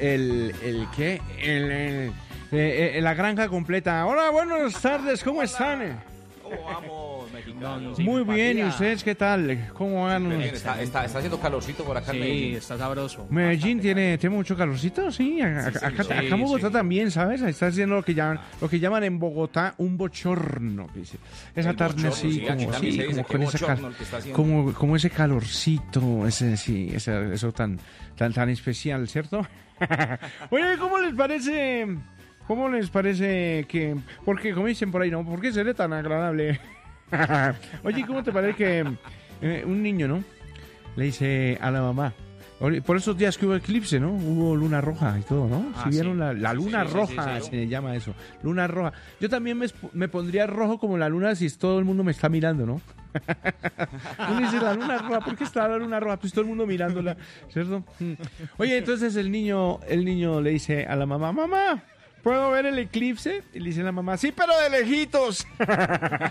¿qué? La granja completa. Hola, buenas tardes, ¿cómo están? ¿Cómo vamos, mexicanos? Muy bien, ¿y ustedes qué tal? ¿Cómo van? Está haciendo calorcito por acá en Medellín. Sí, está sabroso. Medellín tiene mucho calorcito, sí. Acá en Bogotá también, ¿sabes? Está haciendo lo que llaman en Bogotá un bochorno. Esa tarde así, como ese calorcito, eso tan especial, ¿cierto? Oye, ¿cómo les parece? ¿Cómo les parece que...? Porque, como dicen por ahí, ¿no? ¿Por qué seré tan agradable? Oye, ¿cómo te parece que un niño, ¿no? Le dice a la mamá... Por esos días que hubo eclipse, ¿no? Hubo luna roja y todo, ¿no? Si vieron la luna roja, se le llama eso. Luna roja. Yo también me pondría rojo como la luna si todo el mundo me está mirando, ¿no? Uno dice, la luna roja, ¿por qué está la luna roja? Pues todo el mundo mirándola, ¿cierto? Oye, entonces el niño le dice a la mamá, mamá, ¿puedo ver el eclipse? Y le dice la mamá, sí, pero de lejitos.